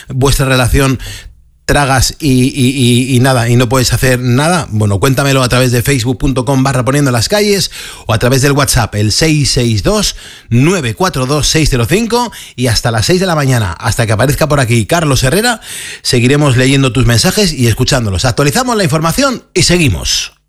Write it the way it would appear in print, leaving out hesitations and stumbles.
vuestra relación tragas y nada, y no puedes hacer nada, bueno, cuéntamelo a través de facebook.com/poniendo las calles o a través del WhatsApp, el 662-942-605, y hasta las 6 de la mañana, hasta que aparezca por aquí Carlos Herrera, seguiremos leyendo tus mensajes y escuchándolos. Actualizamos la información y seguimos.